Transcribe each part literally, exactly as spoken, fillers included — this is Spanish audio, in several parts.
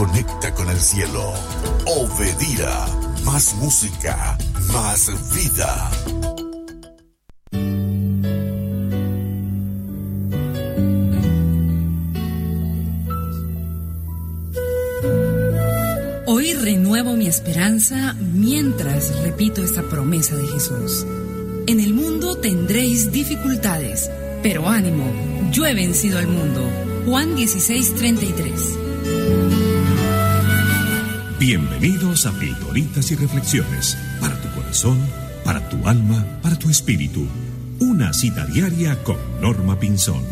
conecta con el cielo. Obedira, más música, más vida. Hoy renuevo mi esperanza mientras repito esta promesa de Jesús. En el mundo tendréis dificultades, pero ánimo, yo he vencido al mundo. Juan dieciséis, treinta y tres. Bienvenidos a Pildoritas y Reflexiones, para tu corazón, para tu alma, para tu espíritu. Una cita diaria con Norma Pinzón.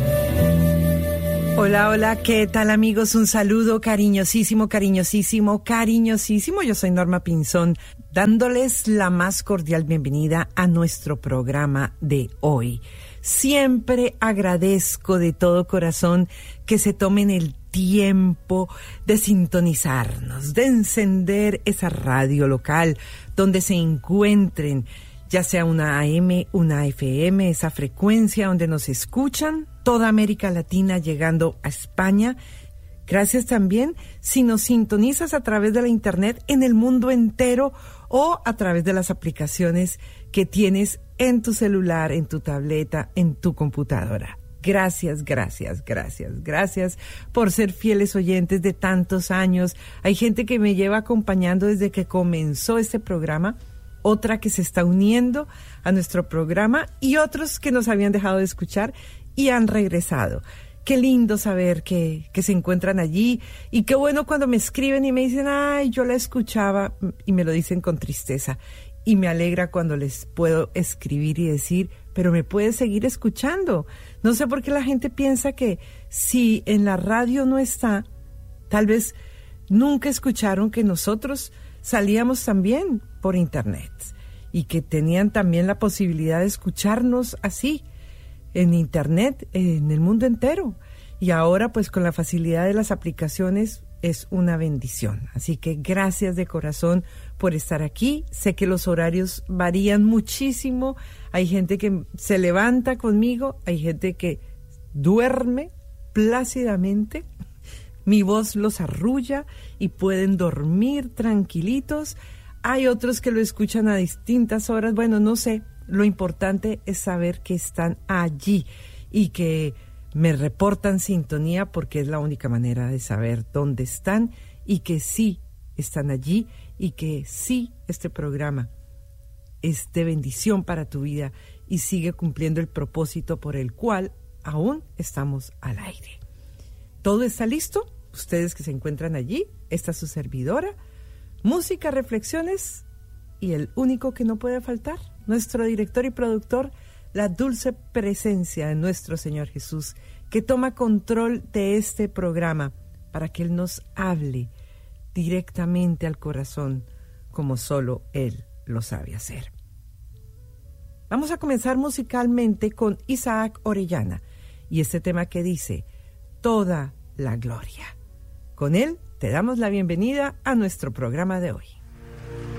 Hola, hola, ¿qué tal amigos? Un saludo cariñosísimo, cariñosísimo, cariñosísimo. Yo soy Norma Pinzón, dándoles la más cordial bienvenida a nuestro programa de hoy. Siempre agradezco de todo corazón que se tomen el tiempo de sintonizarnos, de encender esa radio local donde se encuentren, ya sea una A M, una F M, esa frecuencia donde nos escuchan, toda América Latina llegando a España. Gracias también si nos sintonizas a través de la internet en el mundo entero o a través de las aplicaciones que tienes en tu celular, en tu tableta, en tu computadora. Gracias, gracias, gracias, gracias por ser fieles oyentes de tantos años. Hay gente que me lleva acompañando desde que comenzó este programa, otra que se está uniendo a nuestro programa y otros que nos habían dejado de escuchar y han regresado. Qué lindo saber que, que se encuentran allí y qué bueno cuando me escriben y me dicen, ay, yo la escuchaba, y me lo dicen con tristeza. Y me alegra cuando les puedo escribir y decir, pero me puedes seguir escuchando. No sé por qué la gente piensa que si en la radio no está, tal vez nunca escucharon que nosotros salíamos también por internet y que tenían también la posibilidad de escucharnos así, en internet, en el mundo entero. Y ahora pues con la facilidad de las aplicaciones es una bendición. Así que gracias de corazón por estar aquí. Sé que los horarios varían muchísimo. Hay gente que se levanta conmigo, hay gente que duerme plácidamente. Mi voz los arrulla y pueden dormir tranquilitos. Hay otros que lo escuchan a distintas horas. Bueno, no sé. Lo importante es saber que están allí y que me reportan sintonía porque es la única manera de saber dónde están y que sí están allí y que sí este programa es de bendición para tu vida y sigue cumpliendo el propósito por el cual aún estamos al aire. ¿Todo está listo? Ustedes que se encuentran allí, esta es su servidora, música, reflexiones y el único que no puede faltar, nuestro director y productor, la dulce presencia de nuestro Señor Jesús, que toma control de este programa para que Él nos hable directamente al corazón, como solo Él lo sabe hacer. Vamos a comenzar musicalmente con Isaac Orellana y este tema que dice, Toda la Gloria. Con él te damos la bienvenida a nuestro programa de hoy.